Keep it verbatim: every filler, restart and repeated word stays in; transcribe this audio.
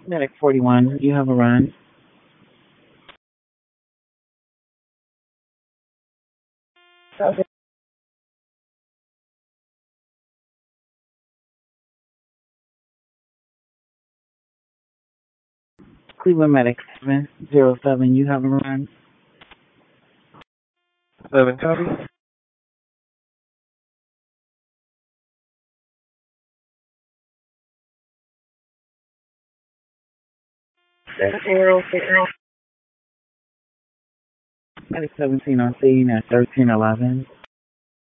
Medic forty-one, you have a run. Okay. Cleveland Medic seven zero seven, you have a run. Seven copy. Zero zero. Medic seventeen on scene at thirteen eleven.